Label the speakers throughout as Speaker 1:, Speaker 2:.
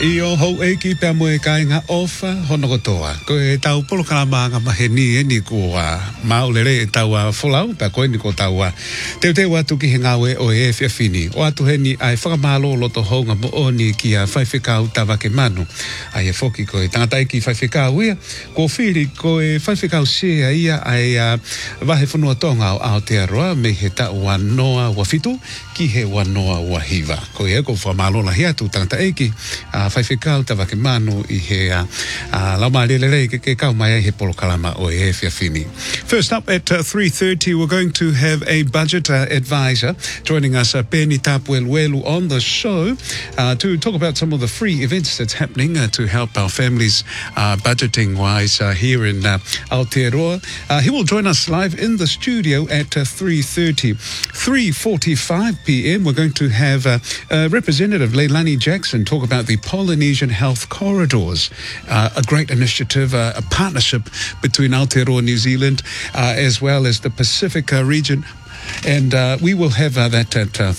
Speaker 1: Io ho eki pe moe kai nga ofa hono kotoa. Ko e tau polo kalamanga maheni e ni kua maulere e tau a folau pe koe ni ko tau a te watu ki he ngawe o e whiawhini. O atu he ni ai whakamalo loto honga mo o ni ki a whaiwhikau tawake manu. Ai e whoki ko e tangata eki whaiwhikau ia. Ko whiri ko e whaiwhikau sea ia ai wahe whanua tonga o Aotearoa me he tau wanoa wafitu ki he wanoa wahiva. Ko e ko whamalo la hiatu tangata eki whaiwhikau tawake manu i he lauma lelele ke kau mai he polo kalama o e whiawhini. First up at 3:30 we're going to have a budget advisor joining us, Penny Tapueluelu, on the show to talk about some of the free events that's happening to help our families budgeting wise here in Aotearoa. He will join us live in the studio at 3:30. 3:45 p.m. we're going to have Representative Leilani Jackson talk about the Polynesian Health Corridors, a great initiative, a partnership between Aotearoa, New Zealand, as well as the Pacific region. And we will have that at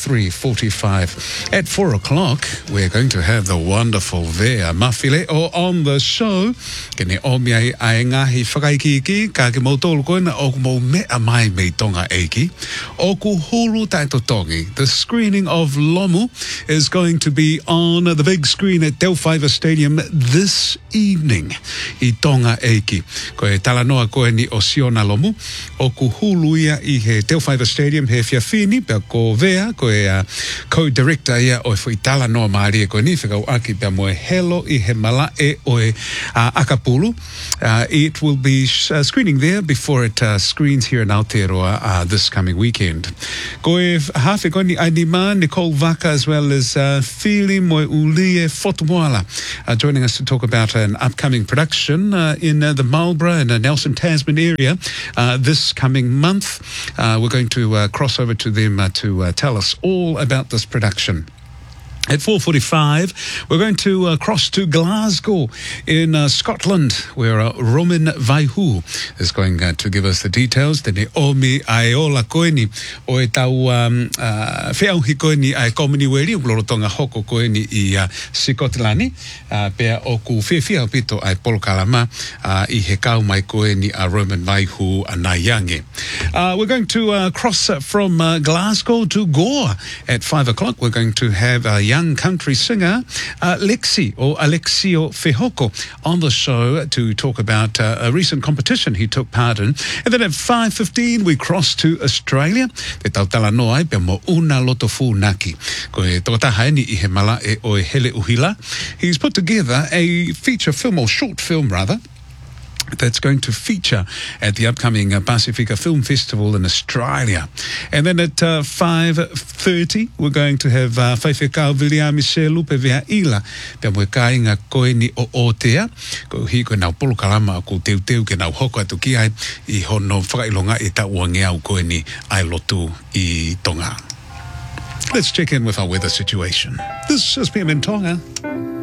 Speaker 1: 3:45. At 4 o'clock, we're going to have the wonderful Vea Mafile on the show. Kene o mea ai ngahi whakaiki ka ke mautolu koina o mo mea mai mei tonga eiki. O ku hulu taito tongi. The screening of Lomu is going to be on the big screen at Telfaiva Stadium this evening. I tonga eiki. Ko e talanoa koe ni o Siona Lomu. O ku hulu ia i he Telfaiva Stadium he whiawhini pe ko Vea ko e co-director ia o fui tala noa maari e ko ni whikau aki pe moe helo i he mala e o e Akapulu. It will be screening there before it screens here in Aotearoa this coming weekend. Ko e hawhi ko ni Aidima, Nicole Vaka, as well as Fili Moe Ulie Fotumoala joining us to talk about an upcoming production in the Marlborough and Nelson Tasman area this coming month. We're going to cross over to them to tell us all about this production. At 4:45, we're going to cross to Glasgow in Scotland, where Roman Vaihu is going to give us the details. Tene omi aeola koeni o e tau whiauhi koeni ai komini weri, uklorotonga hoko koeni i Sikotilani, pea o ku whiawhia pito ai polokalama I he kau mai koeni a Roman Vaihu anayange. We're going to cross from Glasgow to Gore. At 5 o'clock, we're going to have a young country singer Lexi or Alexio Fehoko on the show to talk about a recent competition he took part in. And then at 5:15 we cross to Australia. Te tautala noai pe mo una loto funaki. Ko e totaha ni I he mala e o e hele uhila. He's put together a feature film, or short film rather, that's going to feature at the upcoming Pacifica Film Festival in Australia. And then at 5:30, we're going to have Whaiwhikau Viliami Selu pe vea ila pe moe kāinga koe ni o Otea. Ko hi koe nau polokalama ko teu ke nau hoko atu ki ai I hono whakailonga I taua ngeau koe ni ai lotu I Tonga. Let's check in with our weather situation. This is PM in Tonga.